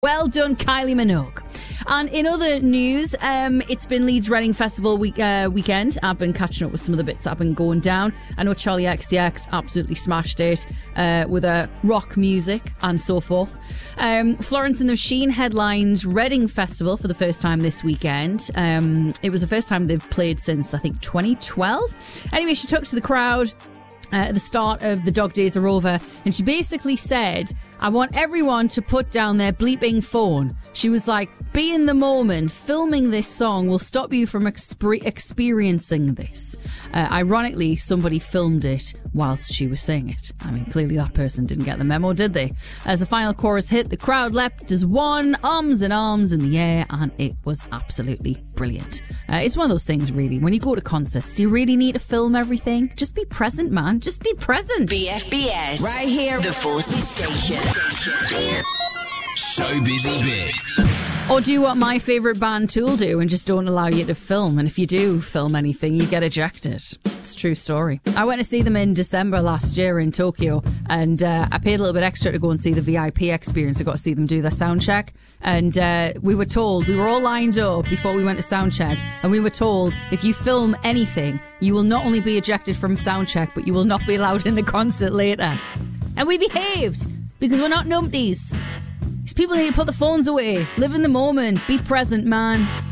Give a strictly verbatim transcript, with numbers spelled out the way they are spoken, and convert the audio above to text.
Well done, Kylie Minogue. And in other news, um, it's been Leeds Reading Festival week, uh, weekend. I've been catching up with some of the bits that have been going down. I know Charlie X C X absolutely smashed it uh, with a rock music and so forth. Um, Florence and the Machine headlined Reading Festival for the first time this weekend. Um, it was the first time they've played since, I think, twenty twelve. Anyway, she took to the crowd Uh, at the start of the Dog Days Are Over, and she basically said, I want everyone to put down their bleeping phone. She was like, be in the moment. Filming this song will stop you from exper- experiencing this. Uh, ironically, somebody filmed it whilst she was saying it. I mean, clearly that person didn't get the memo, did they? As the final chorus hit, the crowd leapt as one, arms and arms in the air, and it was absolutely brilliant. Uh, it's one of those things, really. When you go to concerts, do you really need to film everything? Just be present, man. Just be present. B F B S. Right here. The Forces Station. So busy bits. Or do what my favourite band Tool do and just don't allow you to film. And if you do film anything, you get ejected. It's a true story. I went to see them in December last year in Tokyo, and uh, I paid a little bit extra to go and see the V I P experience. I got to see them do their sound check. And uh, we were told, we were all lined up before we went to sound check, and we were told, if you film anything, you will not only be ejected from sound check, but you will not be allowed in the concert later. And we behaved, because we're not numpties. These people need to put the phones away. Live in the moment. Be present, man.